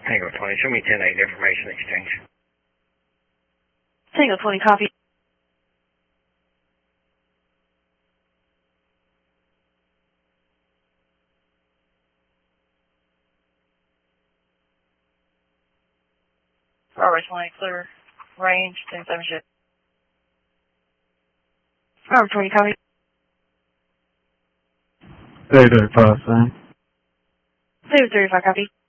Tango 20, show me 10-8 information exchange. Tango 20, copy. Bravo 20, clear range, 10-7 ship. Bravo 20, copy. 835, same. 035, copy.